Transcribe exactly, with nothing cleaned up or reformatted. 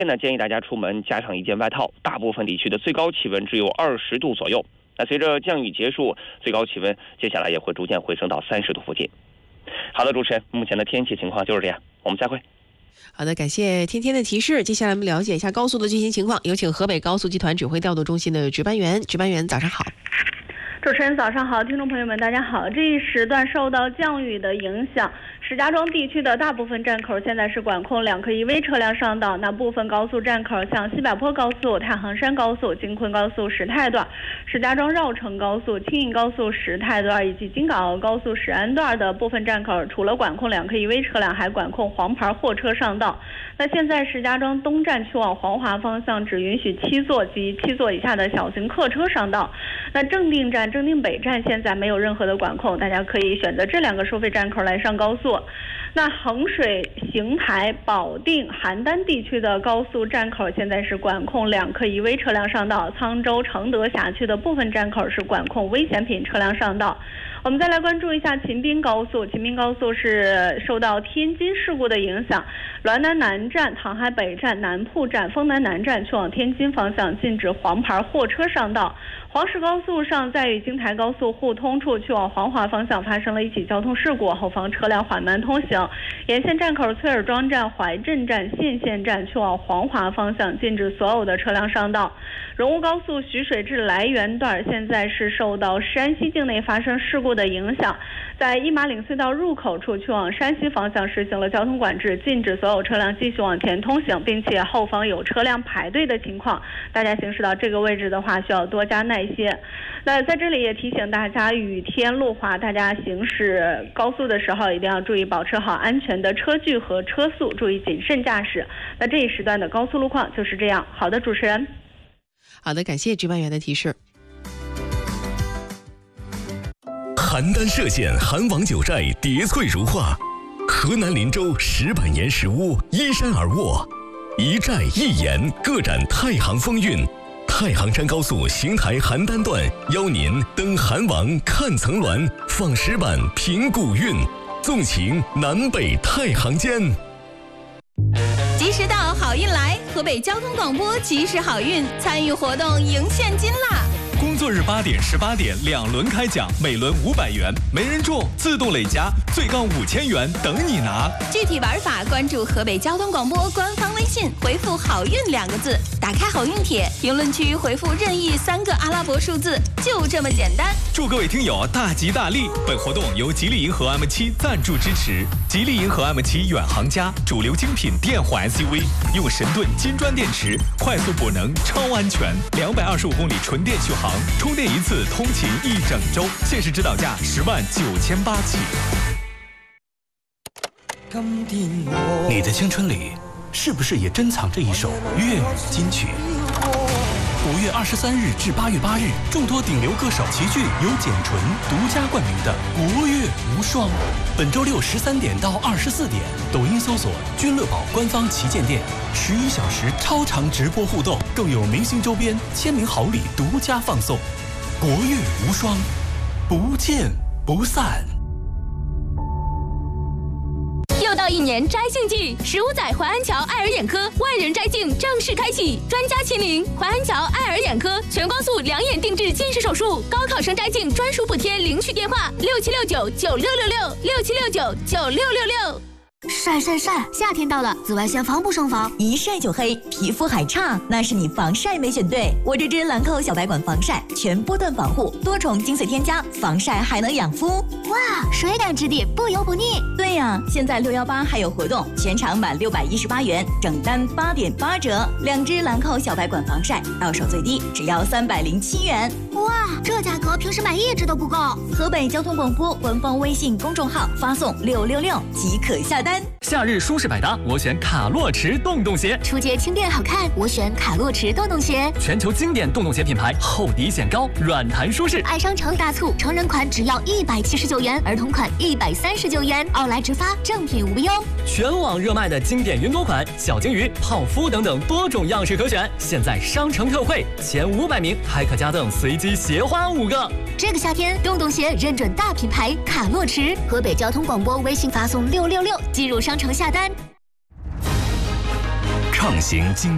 呢，建议大家出门加上一件外套，大部分地区的最高气温只有二十度左右。那随着降雨结束，最高气温接下来也会逐渐回升到三十度附近。好的，主持人，目前的天气情况就是这样，我们再会。 好的，感谢天天的提示。接下来我们了解一下高速的最新情况，有请河北高速集团指挥调度中心的值班员。值班员早上好。 主持人早上好，听众朋友们大家好。这一时段受到降雨的影响，石家庄地区的大部分站口现在是管控两科一危车辆上道。那部分高速站口像西柏坡高速、太行山高速、京昆高速石泰段、石家庄绕城高速、青银高速石泰段以及京港澳高速石安段的部分站口，除了管控两科一危车辆，还管控黄牌货车上道。那现在石家庄东站去往黄华方向只允许七座及七座以下的小型客车上道。那正定站、正定北站现在没有任何的管控，大家可以选择这两个收费站口来上高速。那衡水、邢台、保定、邯郸地区的高速站口现在是管控两科一危车辆上道，沧州、承德辖区的部分站口是管控危险品车辆上道。我们再来关注一下秦滨高速，秦滨高速是受到天津事故的影响，滦南南站、唐海北站、南铺站、丰南南站去往天津方向禁止黄牌货车上道。黄石高速上在与京台高速互通处去往黄华方向发生了一起交通事故，后方车辆缓慢通行。沿线站口崔尔庄站、怀镇站、县县站去往黄华方向禁止所有的车辆上道。荣乌高速徐水至来源段现在是受到山西境内发生事故的影响，在一马岭隧道入口处去往山西方向实行了交通管制，禁止所有车辆继续往前通行，并且后方有车辆排队的情况，大家行驶到这个位置的话需要多加耐心。那在这里也提醒大家，雨天路滑，大家行驶高速的时候一定要注意保持好安全的车距和车速，注意谨慎驾驶。那这一时段的高速路况就是这样。好的，主持人。 好的，感谢值班员的提示。 邯郸歙县韩王九寨叠翠如画，河南林州石板岩石屋依山而卧，一寨一岩各展太行风韵。太行山高速邢台邯郸段邀您登韩王看层峦，访石板品古韵，纵情南北太行间。 及时到，好运来！河北交通广播及时好运，参与活动赢现金啦！ 工作日八点、十八点两轮开奖，每轮五百元，没人中自动累加，最高五千元等你拿。 具体玩法关注河北交通广播官方微信，回复“好运”两个字，打开好运帖，评论区回复任意三个阿拉伯数字，就这么简单。 祝各位听友大吉大利！本活动由吉利银河 M 七赞助支持。吉利银河 M 七远航家，主流精品电混 S U V， 用神盾金砖电池，快速补能，超安全，两百二十五公里纯电续航。充电一次通勤一整周，限时指导价十万九千八起。 你的青春里是不是也珍藏着一首粤语金曲？五月二十三日至八月八日，众多顶流歌手齐聚，由简纯独家冠名的国乐无双。本周六十三点到二十四点，抖音搜索君乐宝官方旗舰店，十一小时超长直播互动，更有明星周边、签名好礼独家放送。国乐无双，不见不散。 又到一年摘杏季，十五载淮安桥爱尔眼科万人摘镜正式开启，专家亲临淮安桥爱尔眼科全光速两眼定制近视手术，高考生摘镜专属补贴，领取电话六七六九九六六六六七六九九六六六。 晒晒晒！夏天到了，紫外线防不胜防， 一晒就黑，皮肤还差，那是你防晒没选对。我这支兰蔻小白管防晒，全波段防护，多重精粹添加，防晒还能养肤。 哇，水感质地，不油不腻。 对呀、啊，现在六一八还有活动，全场满六百一十八元，整单八点八折。两支兰蔻小白管防晒，到手最低只要三百零七元。 哇，这价格平时买一支都不够。 河北交通广播官方微信公众号发送六六六即可下单。 夏日舒适百搭，我选卡洛驰洞洞鞋。 出街轻便好看，我选卡洛驰洞洞鞋。 全球经典洞洞鞋品牌，厚底显高，软弹舒适。 爱商城大促，成人款只要一百七十九元，儿童款一百三十九元，奥莱直发，正品无忧。 全网热卖的经典云朵款，小金鱼、泡芙等等多种样式可选。现在商城特惠，前五百名还可加赠随机鞋花五个。 这个夏天，洞洞鞋认准大品牌卡洛驰。河北交通广播微信发送六六六，进入商城下单。 畅行经